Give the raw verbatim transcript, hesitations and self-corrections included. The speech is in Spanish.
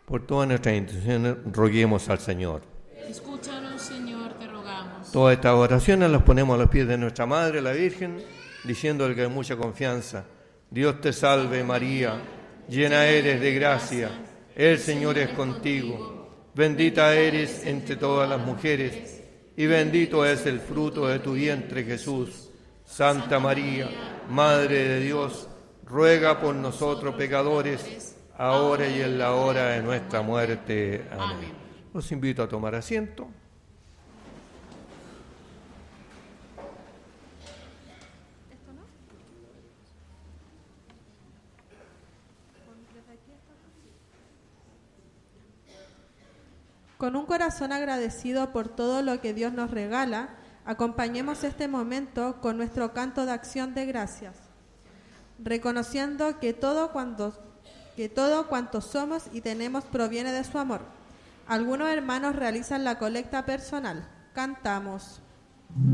Por todas nuestras intenciones, roguemos al Señor. Escúchanos, Señor, te rogamos. Todas estas oraciones las ponemos a los pies de nuestra Madre, la Virgen, diciéndole con mucha confianza: Dios te salve, María, llena eres de gracia, el Señor es contigo. Bendita eres entre todas las mujeres, y bendito es el fruto de tu vientre, Jesús. Santa María, Madre de Dios, ruega por nosotros pecadores, ahora y en la hora de nuestra muerte. Amén. Los invito a tomar asiento. Con un corazón agradecido por todo lo que Dios nos regala, acompañemos este momento con nuestro canto de acción de gracias, reconociendo que todo cuanto, que todo cuanto somos y tenemos proviene de su amor. Algunos hermanos realizan la colecta personal. Cantamos.